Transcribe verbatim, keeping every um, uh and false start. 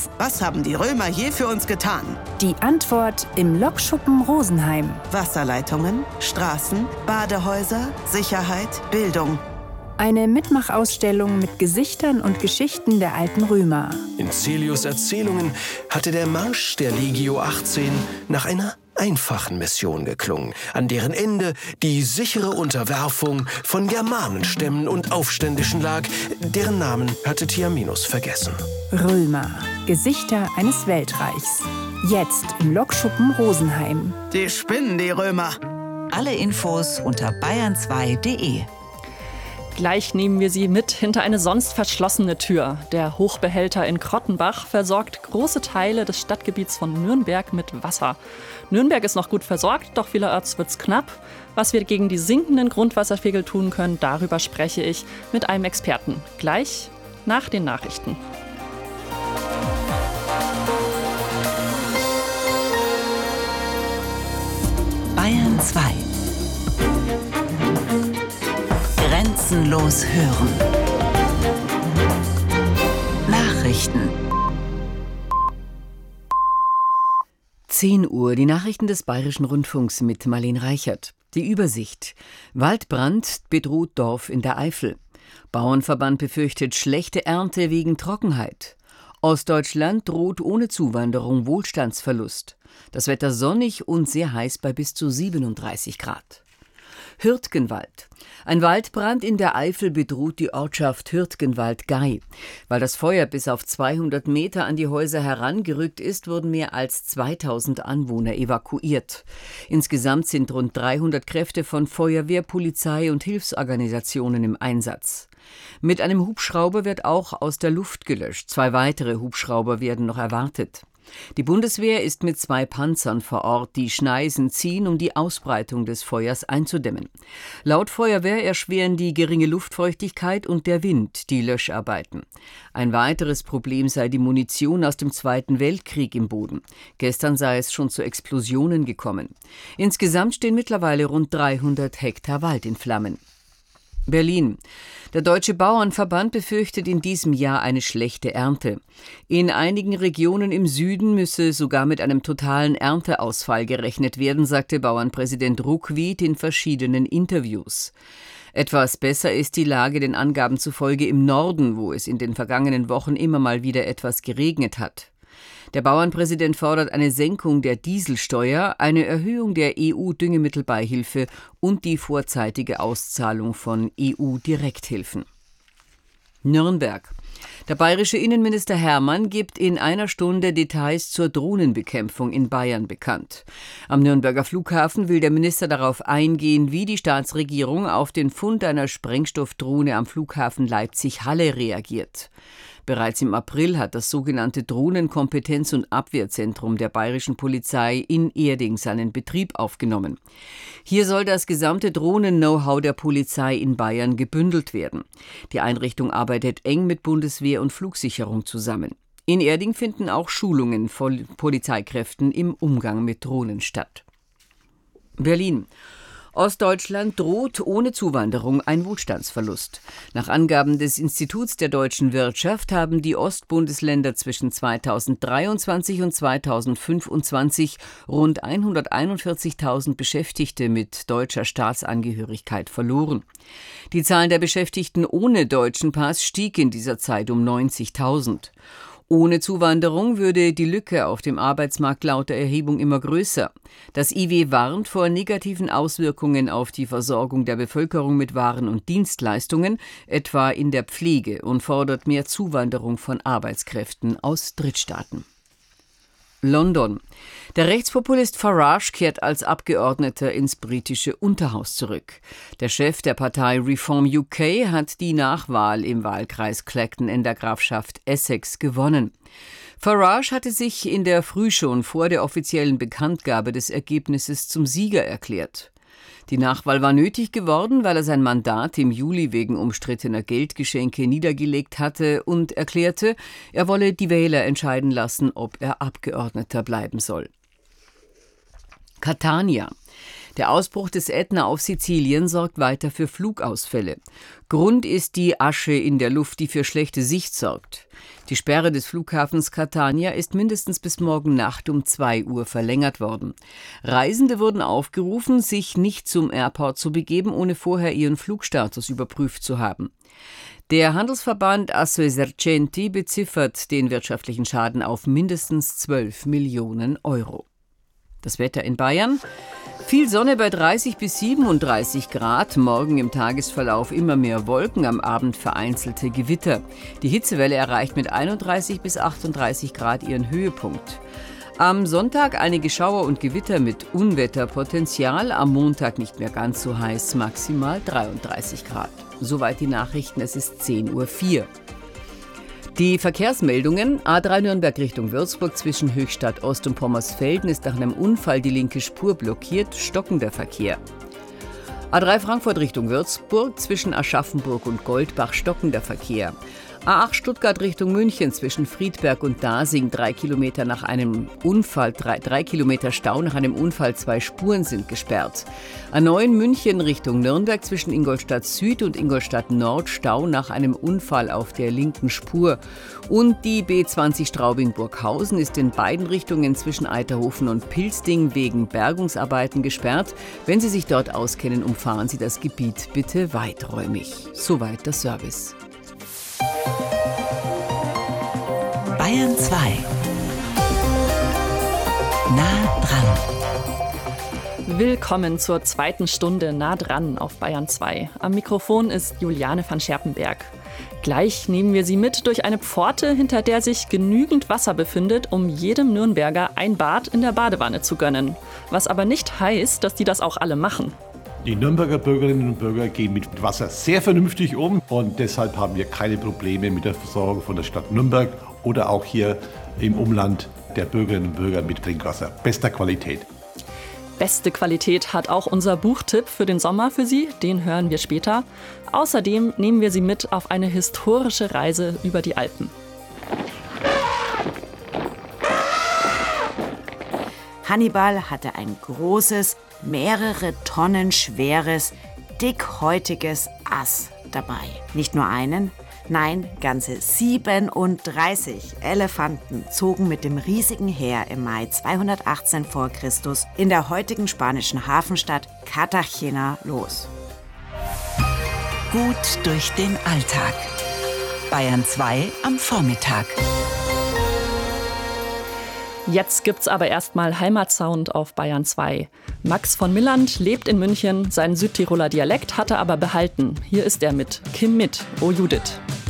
Weltreichs. Was haben die Römer je für uns getan? Die Antwort im Lokschuppen Rosenheim. Wasserleitungen, Straßen, Badehäuser, Sicherheit, Bildung. Eine Mitmachausstellung mit Gesichtern und Geschichten der alten Römer. In Cälius' Erzählungen hatte der Marsch der Legio achtzehn nach einer einfachen Mission geklungen, an deren Ende die sichere Unterwerfung von Germanenstämmen und Aufständischen lag, deren Namen hatte Tiaminus vergessen. Römer, Gesichter eines Weltreichs. Jetzt im Lokschuppen Rosenheim. Die spinnen, die Römer. Alle Infos unter bayern zwei punkt de. Gleich nehmen wir Sie mit hinter eine sonst verschlossene Tür. Der Hochbehälter in Krottenbach versorgt große Teile des Stadtgebiets von Nürnberg mit Wasser. Nürnberg ist noch gut versorgt, doch vielerorts wird's knapp. Was wir gegen die sinkenden Grundwasserpegel tun können, darüber spreche ich mit einem Experten. Gleich nach den Nachrichten. Bayern zwei. Grenzenlos hören. Nachrichten. zehn Uhr, die Nachrichten des Bayerischen Rundfunks mit Marlene Reichert. Die Übersicht. Waldbrand bedroht Dorf in der Eifel. Bauernverband befürchtet schlechte Ernte wegen Trockenheit. Ostdeutschland droht ohne Zuwanderung Wohlstandsverlust. Das Wetter sonnig und sehr heiß bei bis zu siebenunddreißig Grad. Hürtgenwald. Ein Waldbrand in der Eifel bedroht die Ortschaft Hürtgenwald-Gay. Weil das Feuer bis auf zweihundert Meter an die Häuser herangerückt ist, wurden mehr als zweitausend Anwohner evakuiert. Insgesamt sind rund dreihundert Kräfte von Feuerwehr, Polizei und Hilfsorganisationen im Einsatz. Mit einem Hubschrauber wird auch aus der Luft gelöscht. Zwei weitere Hubschrauber werden noch erwartet. Die Bundeswehr ist mit zwei Panzern vor Ort, die Schneisen ziehen, um die Ausbreitung des Feuers einzudämmen. Laut Feuerwehr erschweren die geringe Luftfeuchtigkeit und der Wind die Löscharbeiten. Ein weiteres Problem sei die Munition aus dem Zweiten Weltkrieg im Boden. Gestern sei es schon zu Explosionen gekommen. Insgesamt stehen mittlerweile rund dreihundert Hektar Wald in Flammen. Berlin. Der Deutsche Bauernverband befürchtet in diesem Jahr eine schlechte Ernte. In einigen Regionen im Süden müsse sogar mit einem totalen Ernteausfall gerechnet werden, sagte Bauernpräsident Ruckwied in verschiedenen Interviews. Etwas besser ist die Lage den Angaben zufolge im Norden, wo es in den vergangenen Wochen immer mal wieder etwas geregnet hat. Der Bauernpräsident fordert eine Senkung der Dieselsteuer, eine Erhöhung der E U-Düngemittelbeihilfe und die vorzeitige Auszahlung von E U-Direkthilfen. Nürnberg. Der bayerische Innenminister Hermann gibt in einer Stunde Details zur Drohnenbekämpfung in Bayern bekannt. Am Nürnberger Flughafen will der Minister darauf eingehen, wie die Staatsregierung auf den Fund einer Sprengstoffdrohne am Flughafen Leipzig-Halle reagiert. Bereits im April hat das sogenannte Drohnenkompetenz- und Abwehrzentrum der bayerischen Polizei in Erding seinen Betrieb aufgenommen. Hier soll das gesamte Drohnen-Know-how der Polizei in Bayern gebündelt werden. Die Einrichtung arbeitet eng mit Bundeswehr und Flugsicherung zusammen. In Erding finden auch Schulungen von Polizeikräften im Umgang mit Drohnen statt. Berlin. Ostdeutschland droht ohne Zuwanderung ein Wohlstandsverlust. Nach Angaben des Instituts der deutschen Wirtschaft haben die Ostbundesländer zwischen zweitausenddreiundzwanzig und zweitausendfünfundzwanzig rund hunderteinundvierzigtausend Beschäftigte mit deutscher Staatsangehörigkeit verloren. Die Zahl der Beschäftigten ohne deutschen Pass stieg in dieser Zeit um neunzigtausend. Ohne Zuwanderung würde die Lücke auf dem Arbeitsmarkt laut der Erhebung immer größer. Das I W warnt vor negativen Auswirkungen auf die Versorgung der Bevölkerung mit Waren und Dienstleistungen, etwa in der Pflege, und fordert mehr Zuwanderung von Arbeitskräften aus Drittstaaten. London. Der Rechtspopulist Farage kehrt als Abgeordneter ins britische Unterhaus zurück. Der Chef der Partei Reform U K hat die Nachwahl im Wahlkreis Clacton in der Grafschaft Essex gewonnen. Farage hatte sich in der Früh schon vor der offiziellen Bekanntgabe des Ergebnisses zum Sieger erklärt. Die Nachwahl war nötig geworden, weil er sein Mandat im Juli wegen umstrittener Geldgeschenke niedergelegt hatte und erklärte, er wolle die Wähler entscheiden lassen, ob er Abgeordneter bleiben soll. Catania. Der Ausbruch des Ätna auf Sizilien sorgt weiter für Flugausfälle. Grund ist die Asche in der Luft, die für schlechte Sicht sorgt. Die Sperre des Flughafens Catania ist mindestens bis morgen Nacht um zwei Uhr verlängert worden. Reisende wurden aufgerufen, sich nicht zum Airport zu begeben, ohne vorher ihren Flugstatus überprüft zu haben. Der Handelsverband Assoesercenti beziffert den wirtschaftlichen Schaden auf mindestens zwölf Millionen Euro. Das Wetter in Bayern: viel Sonne bei dreißig bis siebenunddreißig Grad, morgen im Tagesverlauf immer mehr Wolken, am Abend vereinzelte Gewitter. Die Hitzewelle erreicht mit einunddreißig bis achtunddreißig Grad ihren Höhepunkt. Am Sonntag einige Schauer und Gewitter mit Unwetterpotenzial, am Montag nicht mehr ganz so heiß, maximal dreiunddreißig Grad. Soweit die Nachrichten, es ist zehn Uhr vier. Die Verkehrsmeldungen: A drei Nürnberg Richtung Würzburg zwischen Höchstadt Ost und Pommersfelden ist nach einem Unfall die linke Spur blockiert, stockender Verkehr. A drei Frankfurt Richtung Würzburg zwischen Aschaffenburg und Goldbach stockender Verkehr. A acht Stuttgart Richtung München zwischen Friedberg und Dasing, drei Kilometer nach einem Unfall, drei, drei Kilometer Stau nach einem Unfall, zwei Spuren sind gesperrt. A neun München Richtung Nürnberg zwischen Ingolstadt Süd und Ingolstadt Nord, Stau nach einem Unfall auf der linken Spur. Und die B zwanzig Straubing-Burghausen ist in beiden Richtungen zwischen Eiterhofen und Pilsting wegen Bergungsarbeiten gesperrt. Wenn Sie sich dort auskennen, umfahren Sie das Gebiet bitte weiträumig. Soweit der Service. Bayern zwei. Nah dran. Willkommen zur zweiten Stunde Nah dran auf Bayern zwei. Am Mikrofon ist Juliane van Scherpenberg. Gleich nehmen wir Sie mit durch eine Pforte, hinter der sich genügend Wasser befindet, um jedem Nürnberger ein Bad in der Badewanne zu gönnen. Was aber nicht heißt, dass die das auch alle machen. Die Nürnberger Bürgerinnen und Bürger gehen mit Wasser sehr vernünftig um und deshalb haben wir keine Probleme mit der Versorgung von der Stadt Nürnberg oder auch hier im Umland der Bürgerinnen und Bürger mit Trinkwasser bester Qualität. Beste Qualität hat auch unser Buchtipp für den Sommer für Sie, den hören wir später. Außerdem nehmen wir Sie mit auf eine historische Reise über die Alpen. Hannibal hatte ein großes, mehrere Tonnen schweres, dickhäutiges Ass dabei. Nicht nur einen, nein, ganze siebenunddreißig Elefanten zogen mit dem riesigen Heer im Mai zweihundertachtzehn vor Christus in der heutigen spanischen Hafenstadt Cartagena los. Gut durch den Alltag. Bayern zwei am Vormittag. Jetzt gibt's aber erstmal Heimatsound auf Bayern zwei. Max von Milland lebt in München, seinen Südtiroler Dialekt hat er aber behalten. Hier ist er mit Kim mit, O Judith.